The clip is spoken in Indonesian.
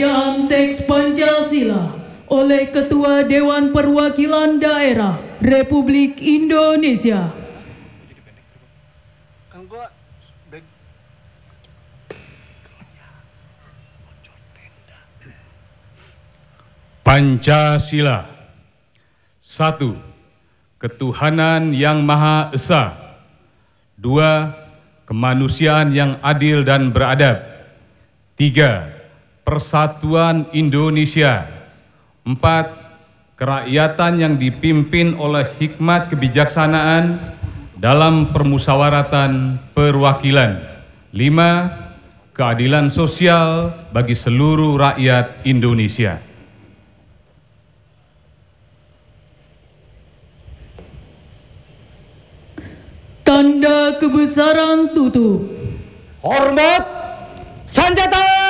Pembacaan teks Pancasila oleh Ketua Dewan Perwakilan Daerah Republik Indonesia. Pancasila. 1. Ketuhanan yang Maha Esa. 2. Kemanusiaan yang adil dan beradab. 3. Persatuan Indonesia. 4. Kerakyatan yang dipimpin oleh hikmat kebijaksanaan dalam permusyawaratan perwakilan. 5. Keadilan sosial bagi seluruh rakyat Indonesia. Tanda kebesaran tutup. Hormat senjata!